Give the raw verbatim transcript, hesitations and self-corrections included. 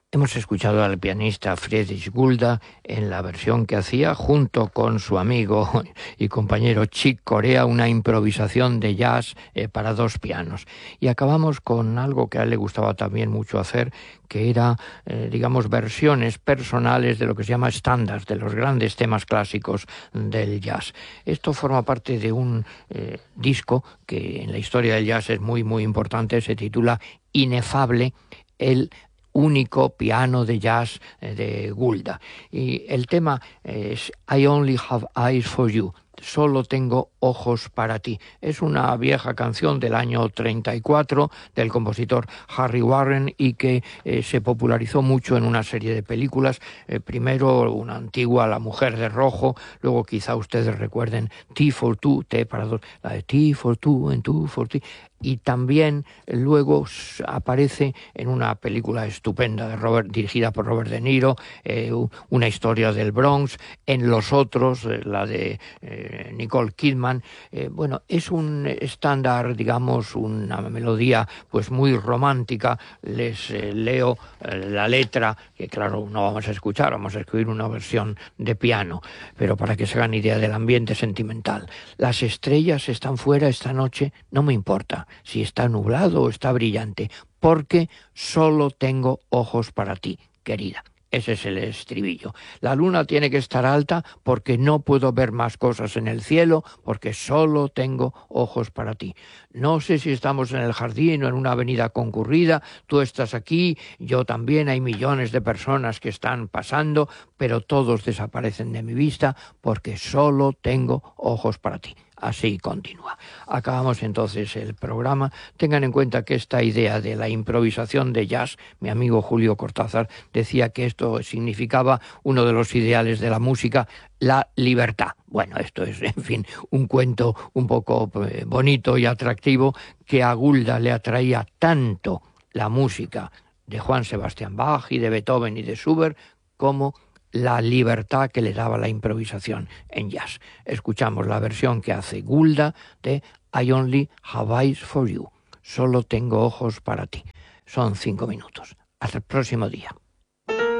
Hemos escuchado al pianista Friedrich Gulda en la versión que hacía junto con su amigo y compañero Chick Corea, una improvisación de jazz eh, para dos pianos. Y acabamos con algo que a él le gustaba también mucho hacer, que era, eh, digamos, versiones personales de lo que se llama estándares, de los grandes temas clásicos del jazz. Esto forma parte de un eh, disco que en la historia del jazz es muy, muy importante, se titula Inefable, el único piano de jazz de Gulda. Y el tema es I Only Have Eyes for You. Solo tengo ojos para ti. Es una vieja canción del año treinta y cuatro del compositor Harry Warren y que eh, se popularizó mucho en una serie de películas. Eh, primero una antigua, La mujer de rojo, luego quizá ustedes recuerden T for Two, T para dos, la de T for Two and Two for T. Y también luego aparece en una película estupenda de Robert, dirigida por Robert De Niro, eh, Una historia del Bronx, en Los otros, eh, la de eh, Nicole Kidman. Eh, bueno, es un estándar, digamos, una melodía pues muy romántica. Les eh, leo eh, la letra, que claro, no vamos a escuchar, vamos a escribir una versión de piano, pero para que se hagan idea del ambiente sentimental. Las estrellas están fuera esta noche, no me importa si está nublado o está brillante, porque solo tengo ojos para ti, querida. Ese es el estribillo. La luna tiene que estar alta porque no puedo ver más cosas en el cielo, porque solo tengo ojos para ti. No sé si estamos en el jardín o en una avenida concurrida, tú estás aquí, yo también, hay millones de personas que están pasando, pero todos desaparecen de mi vista porque solo tengo ojos para ti. Así continúa. Acabamos entonces el programa. Tengan en cuenta que esta idea de la improvisación de jazz, mi amigo Julio Cortázar decía que esto significaba uno de los ideales de la música, la libertad. Bueno, esto es, en fin, un cuento un poco eh, bonito y atractivo que a Gulda le atraía tanto la música de Juan Sebastián Bach y de Beethoven y de Schubert como la libertad que le daba la improvisación en jazz. Escuchamos la versión que hace Gulda de I Only Have Eyes for You. Solo tengo ojos para ti. Son cinco minutos. Hasta el próximo día.